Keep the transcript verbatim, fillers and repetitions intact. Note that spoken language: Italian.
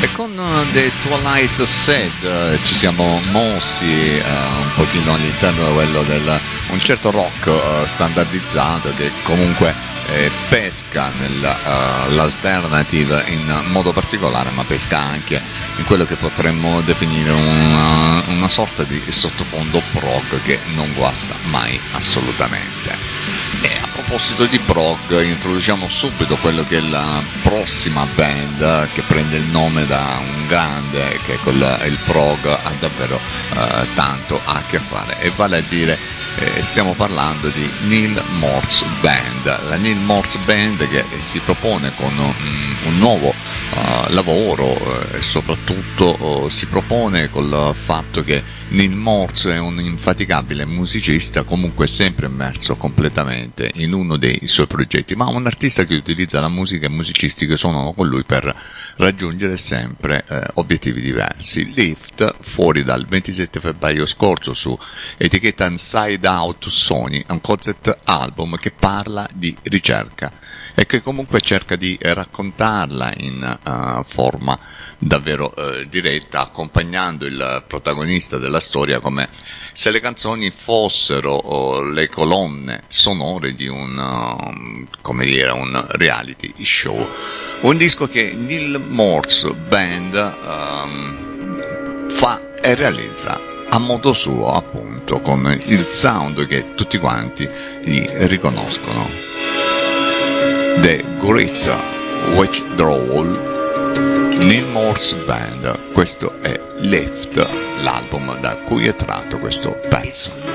E con uh, The Twilight Sad uh, ci siamo mossi uh, un pochino all'interno di quello del un certo rock uh, standardizzato che comunque eh, pesca nell'alternative uh, in modo particolare, ma pesca anche in quello che potremmo definire una, una sorta di sottofondo prog che non guasta mai assolutamente. E a proposito di prog, introduciamo subito quello che è la prossima band che prende il nome da un grande che con il prog ha davvero eh, tanto a che fare, e vale a dire eh, stiamo parlando di Neil Morse Band. La Neil Morse Band che si propone con um, un nuovo uh, lavoro e eh, soprattutto uh, si propone col fatto che Neil Morse è un infaticabile musicista, comunque sempre immerso completamente in uno dei suoi progetti, ma un artista che utilizza la musica e i musicisti che suonano con lui per raggiungere sempre eh, obiettivi diversi. Lift, fuori dal ventisette febbraio scorso su etichetta Inside Out Sony, è un concept album che parla di ricerca e che comunque cerca di raccontarla in uh, forma davvero uh, diretta, accompagnando il protagonista della storia come se le canzoni fossero uh, le colonne sonore di un, uh, come dire, un reality show. Un disco che Neil Morse Band um, fa e realizza a modo suo, appunto, con il sound che tutti quanti gli riconoscono. The Great Withdrawal, Neil Morse Band, questo è Lift, l'album da cui è tratto questo pezzo.